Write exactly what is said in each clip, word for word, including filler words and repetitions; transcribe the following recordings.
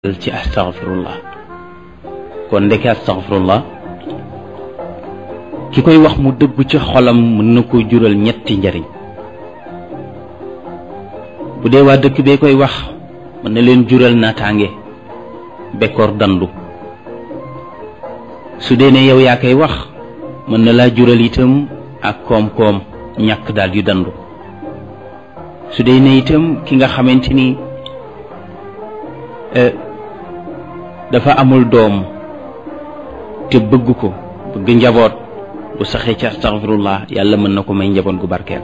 ci astaghfirullah kon ndeke astaghfirullah ki koy wax mu dëgg ci xolam mën na ko jural ñetti njariñ bu dee waa dëkk bee koy wax mën na leen jural naataange bekkoor dandu su dee ne yow yaa koy wax mën na laa jural itam ak koom-koom ñàkk daal yu dandu su dee ne itam ki nga xamante ni dafa amul doom te bëgg ko bëgg njaboot bu saxee ci astaghfirullah yàlla mën na ko may njaboot gu barkeel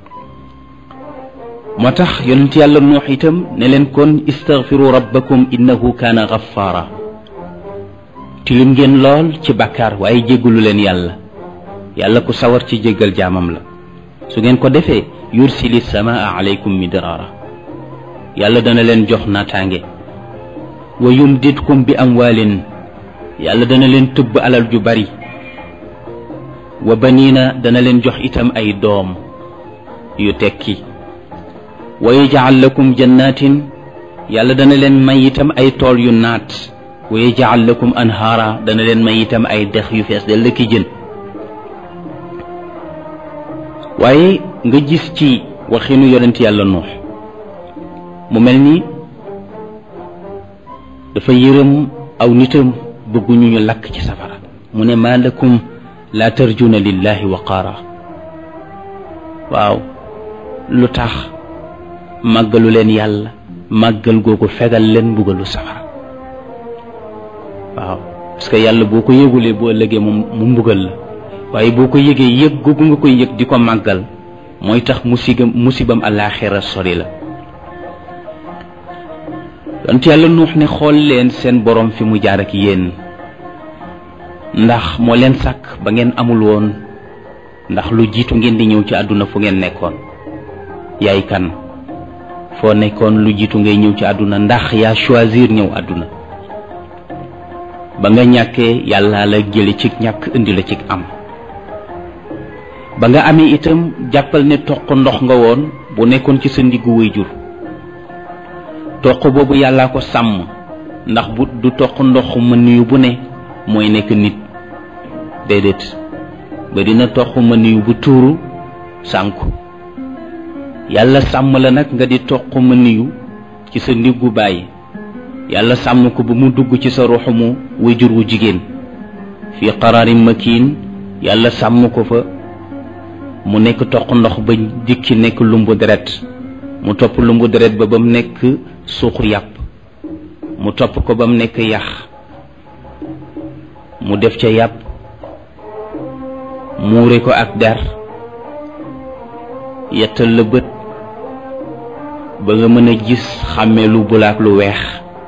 moo tax yonent yàlla nuux itam ne leen kon istaghfiru rabbakum innahu kaana ghaffara tilim ngeen lool ci bàkkaar waaye jéggalu leen yàlla yàlla ku sawar ci jéggal jaamam la su ngeen ko defee yursili samaa alaykum midraara yàlla dana leen jox naataange wa yumdidkum bi amwaalin yàlla dana leen tëbb alal ju bari wa baniina dana leen jox itam ay doom yu tekki wa yaj'al lakum jannatin yàlla dana leen may itam ay tool yu naat wa yaj'al lakum anhaara dana leen may itam ay dex yu fees del ki jën waaye nga gis ci waxinu yonent yàlla Nuux mu mel ni dafa yërëm aw nitam bëgguñu ñu lakk ci safara mu ne maa lakum laa tarjuna lillahi waqaara waaw lu tax màggalu leen yàlla màggal googu fegal leen mbugalu safara waaw parce que yàlla boo ko yëgulee boo ëllëgee mu mu mbugal la waaye boo ko yëgee yëg googu nga koy yëg di ko màggal mooy tax musibam musibam àllaaxira sori la yonent yàlla nuux ne xool leen seen borom fi mu jaar ak yéen ndax moo leen sàkk ba ngeen amul woon ndax lu jiitu ngeen di ñëw ci àdduna fu ngeen nekkoon yaay kan foo nekkoon lu jiitu ngay ñëw ci àdduna ndax yaa choisir ñëw àdduna ba nga ñàkkee yàlla la jële ci ñàkk indi la ci am ba nga amee itam jàppal ne toq ndox nga woon bu nekkoon ci sa ndiggu waajur toq boobu yàllaa ko sàmm ndax bu du toq ndox mën yu bu ne mooy nekk nit déedéet ba dina toq mën yu bu tuuru sànku yàlla sàmm la nag nga di toq mën yu ci sa ndiggu bàyyi yàlla sàmm ko ba mu dugg ci sa ruuxu mu waajur wu jigéen fii qaraarin makiin yàlla sàmm ko fa mu nekk toq ndox ba dikki nekk lumbu deret mu topp lumbu deret ba ba mu nekk suuxu yàpp mu topp ko ba mu nekk yax mu def ca yàpp muure ko ak der yettal la bët ba nga mën a gis xàmmee lu bula ak lu weex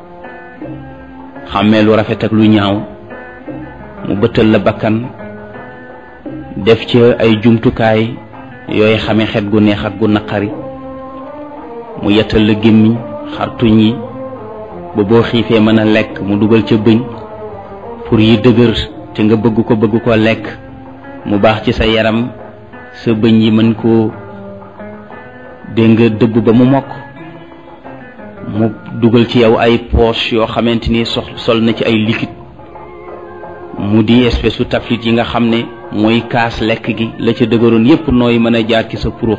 xàmmee lu rafet ak lu ñaaw mu bëttal la bakkan def ca ay jumtukaay yooyu xame xet gu neex ak gu naqari mu yettal la gémmiñ xartuñ yi ba boo xiifee mën a lekk mu dugal ca bëñ pour yi dëgër te nga bëgg ko bëgg ko lekk mu baax ci sa yaram sa bëñ yi mën koo dégg nga dëbb ba mu mokk mu dugal ci yow ay poche yoo xamante ni sox sol na ci ay liquide mu di espèce su taflit yi nga xam ne mooy kaas lekk gi la ca dëgëroon yépp nooy mën a jaar ci sa purux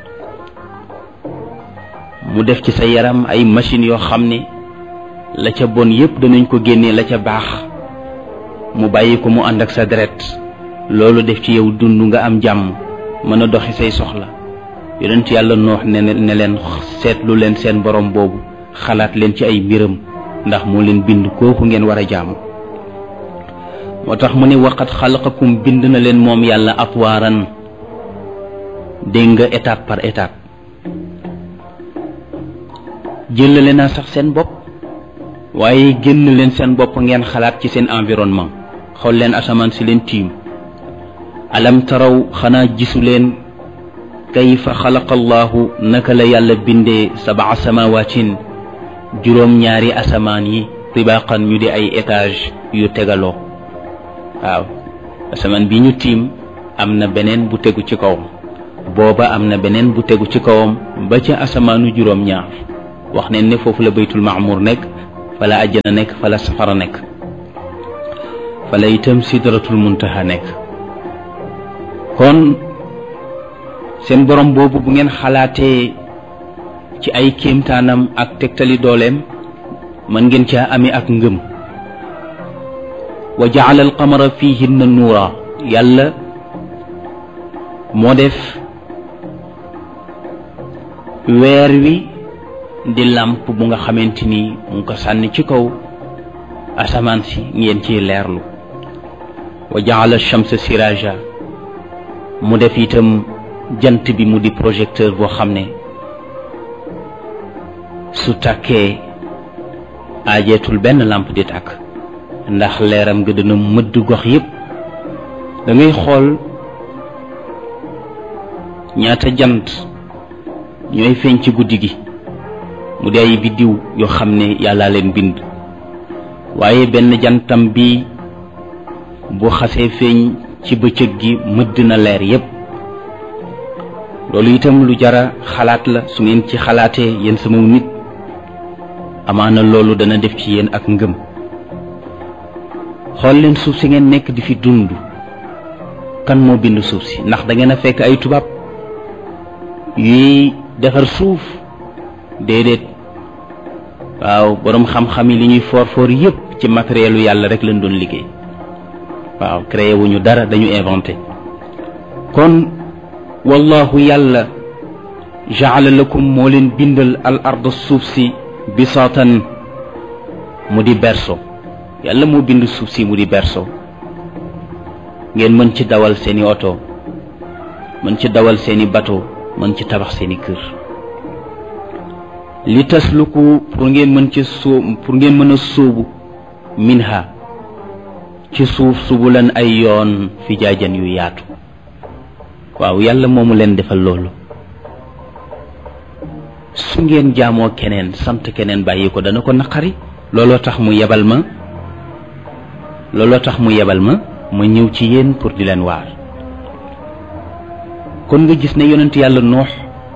mu def ci sa yaram ay machines yoo xam ne la ca bon yépp danañ ko génnee la ca baax mu bàyyi ko mu ànd ak sa deret loolu def ci yow dund nga am jàmm mën a doxi say soxla yonent yàlla noox ne ne leen seetlu leen seen borom boobu xalaat leen ci ay mbiram ndax moo leen bind kooku ngeen war a jaamu moo tax mu ne waqat xalaqakum bind na leen moom yàlla atwaaran dégg nga étape par étape jëlale naa sax seen bopp waaye génn leen seen bopp ngeen xalaat ci seen environnement xool leen asamaan si leen tiim alam taraw xanaa gisu leen kayfa xalaqa allahu naka la yàlla bindee sabaa samawaatin juróom ñaari asamaan yi tibaqan ñu di ay étage yu tegaloo waaw asamaan bi ñu tiim am na beneen bu tegu ci kawam booba am na beneen bu tegu ci kawam ba ca asamaanu juróom ñaar wax ne ne foofu la baytul maamur nekk fa la àjjana nekk, fa la safara nekk, fa la itam sidratul muntaha nekk. kon seen borom boobu bu ngeen xalaatee ci ay kéemtaanam ak tegtali dooleem mën ngeen caa amee ak ngëm. wa jaala alqamara fihinna nuura, yàlla moo def weer wi di làmp bu nga xamante ni mu ngi ko sànni ci kaw asamaan si ngeen ciy leerlu. wa jaala shamsa siraja, mu def itam jant bi mu di projecteur boo xam ne su tàkkee aajeetul benn làmp di tàkk, ndax leeram nga dina mëdd gox yépp. da ngay xool ñaata jant ñooy feeñ ci guddi gi, mu di ay biddiw yoo xam ne yàlla leen bind, waaye benn jantam bi bu xasee feeñ ci bëccëg gi mëdd na leer yépp. loolu itam lu jara xalaat la. su ngeen ci xalaatee yéen sama nit, amaana loolu dana def ci yéen ak ngëm. xool leen suuf si ngeen nekk di fi dund, kan moo bind suuf si? ndax da ngeen a fekk ay tubaab yuy defar suuf? déedéet. waaw, boroom xam-xam yi li ñuy foor foor yépp ci matérielu yàlla rek lañ doon liggéey. waaw, créé wuñu dara, dañu inventé. kon wallahu yàlla jaala lakum moo leen bindal al ard suuf si bisaatan mu di berso. yàlla moo bind suuf si mu di berso, ngeen mën ci dawal seeni oto, mën ci dawal seeni bateau, mën ci tabax seeni kër. li tasluku pour ngeen mën ci sóob pour ngeen mën a sóobu minha ci suuf subulan ay yoon fi jaajan yu yaatu. waaw, yàlla moomu leen defal loolu. su ngeen jaamoo keneen, sant keneen bàyyi ko, dana ko naqari. looloo tax mu yebal ma looloo tax mu yebal ma ma ñëw ci yéen pour di leen waar. kon nga gis ne yonent yàlla noox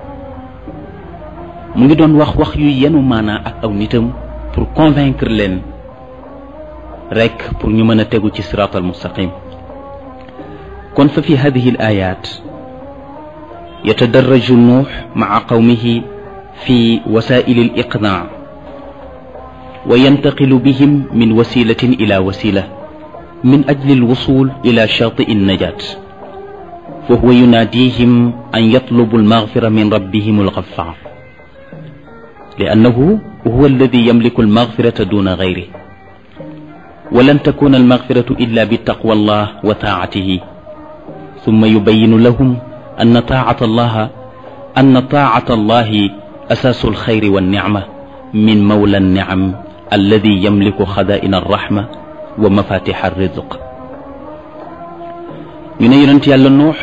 mu ngi doon wax wax yu yenu maanaa ak aw nitam pour convaincre leen rek pour ñu mën a tegu ci siraatal mustaqim. kon fa fi hadihi al ayat yatadarraju nuux maa qawmihi fi wasaa'il al iqnaa wa yantaqilu bihim min wasilatin ila wasila min ajli al wusul ila shaati'i an najat. fa huwa yunaadihim an yatlubu al maghfira min rabbihim al ghaffar li'annahu huwa alladhi yamliku al maghfirata duna ghayrihi wa lan takuna al maghfiratu illa bi taqwa allah wa ta'atihi. ثم يبين لهم أن طاعة الله أن طاعة الله أساس الخير والنعمة من مولى النعم الذي يملك خزائن الرحمة ومفاتيح الرزق. ñu ne yonent yàlla Nuux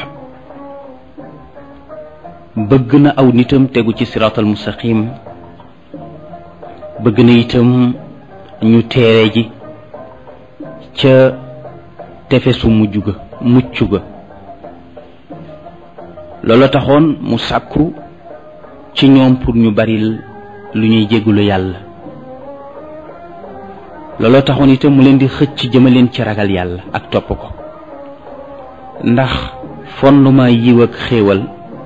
bëgg na aw nitam tegu ci siraatal mustaqim, bëgg na itam ñu teere ji ca tefesu mujj ga mucc ga. loolu taxoon mu sàkku ci ñoom pour ñu bari lu ñuy jéggulu yàlla. loolu taxoon itam mu leen di xëcc jëmaleen ci ragal yàlla ak topp ko, ndax fondement yiw ak xéewal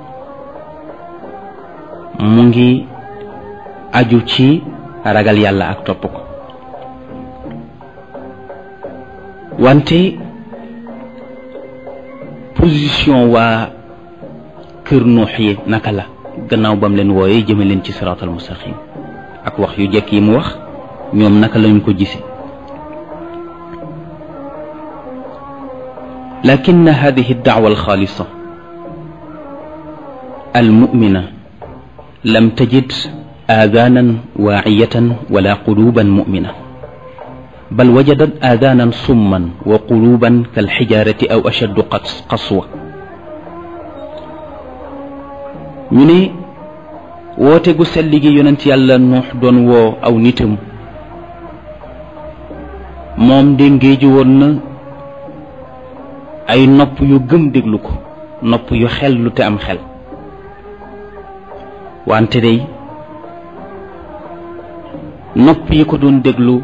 mu ngi aju ci ragal yàlla ak topp ko. wante position waa kër Nuux yi naka la gannaaw bam leen wooyee jëme leen ci siraatal mustaqim ak wax yu jekk yi mu wax, ñoom naka lañu ko gise. lakin hadihi ad-da'wa al-khalisa al-mu'mina lam tajid آذانا واعية ولا قلوبا مؤمنة، بل وجدت آذانا صما وقلوبا كالحجارة أو أشد قسوة. ñu ne woote gu sell gi yonent yàlla Nuux doon woo aw nitam moom de ngéeju woon na ay nopp yu gëm déglu ko, nopp yu xel lu te am xel. wante day nopp yi ko doon déglu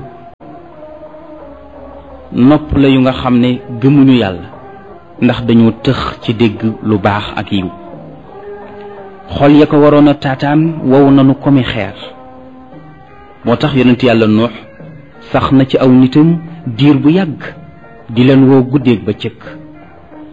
nopp la yu nga xam ne gëmuñu yàlla ndax dañoo tëx ci dégg lu baax ak yiw xol ya ko waroon a taataan wow nanu komi xeer moo tax yonent yàlla Nuux sax na ci aw nitam diir bu yàgg di leen woo guddeeg ba cëkk